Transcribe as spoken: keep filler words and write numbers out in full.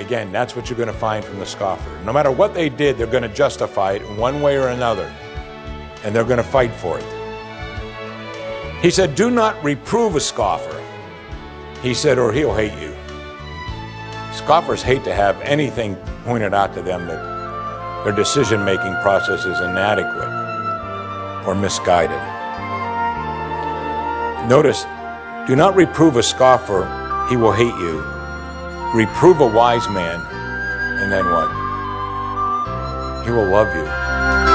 again, that's what you're going to find from the scoffer. No matter what they did, they're going to justify it in one way or another, and they're going to fight for it. He said, do not reprove a scoffer. He said, or he'll hate you. Scoffers hate to have anything pointed out to them that their decision-making process is inadequate or misguided. Notice, do not reprove a scoffer, he will hate you. Reprove a wise man, and then what? He will love you.